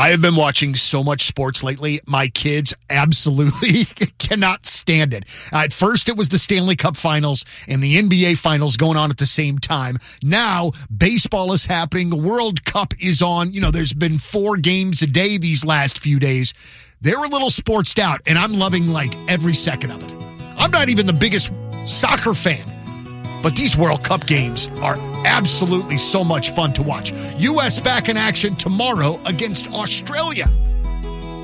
I have been watching so much sports lately. My kids absolutely cannot stand it. At first, it was the Stanley Cup Finals and the NBA Finals going on at the same time. Now, baseball is happening. The World Cup is on. There's been 4 games a day these last few days. They're a little sportsed out, and I'm loving, every second of it. I'm not even the biggest soccer fan, but these World Cup games are absolutely so much fun to watch. U.S. back in action tomorrow against Australia.